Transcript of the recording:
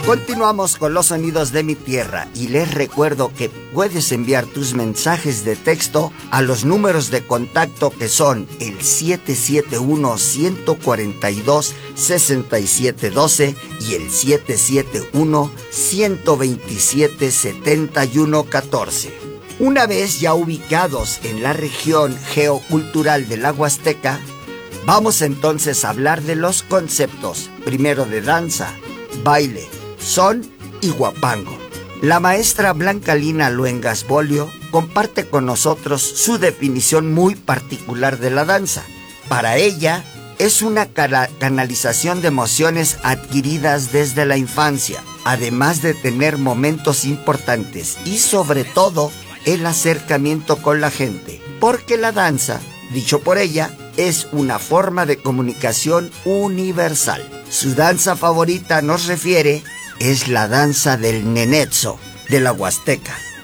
Continuamos con los sonidos de mi tierra y les recuerdo que puedes enviar tus mensajes de texto a los números de contacto que son el 771-142-6712 y el 771-127-7114. Una vez ya ubicados en la región geocultural de la Huasteca, vamos entonces a hablar de los conceptos, primero de danza, baile, son y huapango. La maestra Blanca Lina Luengas Bolio comparte con nosotros su definición muy particular de la danza. Para ella, es una canalización de emociones adquiridas desde la infancia, además de tener momentos importantes y sobre todo el acercamiento con la gente, porque la danza, dicho por ella, es una forma de comunicación universal. Su danza favorita, nos refiere, es la danza del Nenetzo de la Huasteca.